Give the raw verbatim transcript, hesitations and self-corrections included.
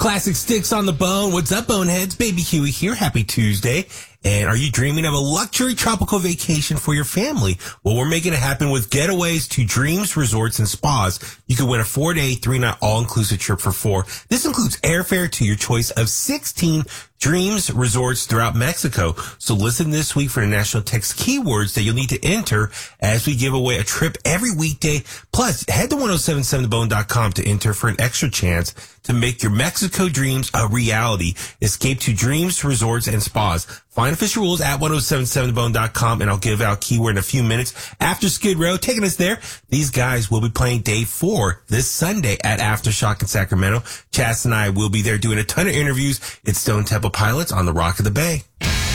Classic Sticks on the Bone. What's up, Boneheads? Baby Huey here. Happy Tuesday. And are you dreaming of a luxury tropical vacation for your family? Well, we're making it happen with Getaways to Dreams Resorts and Spas. You can win a four-day, three-night all-inclusive trip for four. This includes airfare to your choice of sixteen Dreams Resorts throughout Mexico. So listen this week for the national text keywords that you'll need to enter as we give away a trip every weekday. Plus, head to ten seventy-seven the bone dot com to enter for an extra chance to make your Mexico dreams a reality. Escape to Dreams Resorts and Spas. Find official rules at ten seventy-seven the bone dot com, and I'll give out keyword in a few minutes. After Skid Row, taking us there, these guys will be playing day four this Sunday at Aftershock in Sacramento. Chas and I will be there doing a ton of interviews. It's Stone Temple Pilots on the Rock of the Bay.